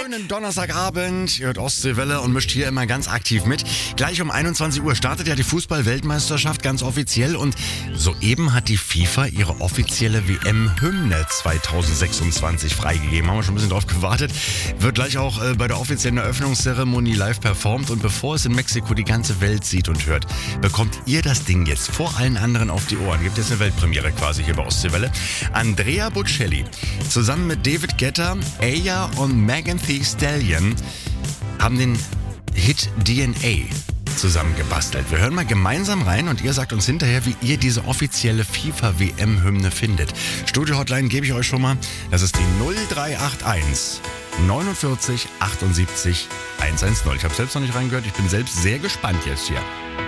Schönen Donnerstagabend. Ihr hört Ostseewelle und mischt hier immer ganz aktiv mit. Gleich um 21 Uhr startet ja die Fußball-Weltmeisterschaft ganz offiziell und soeben hat die FIFA ihre offizielle WM-Hymne 2026 freigegeben. Haben wir schon ein bisschen drauf gewartet. Wird gleich auch bei der offiziellen Eröffnungszeremonie live performt und bevor es in Mexiko die ganze Welt sieht und hört, bekommt ihr das Ding jetzt vor allen anderen auf die Ohren. Gibt es eine Weltpremiere quasi hier bei Ostseewelle. Andrea Bocelli zusammen mit David Guetta, Aya und Megan Thee Stallion haben den Hit DNA zusammen gebastelt. Wir hören mal gemeinsam rein und ihr sagt uns hinterher, wie ihr diese offizielle FIFA-WM-Hymne findet. Studio-Hotline gebe ich euch schon mal. Das ist die 0381 49 78 110. Ich habe selbst noch nicht reingehört. Ich bin selbst sehr gespannt jetzt hier.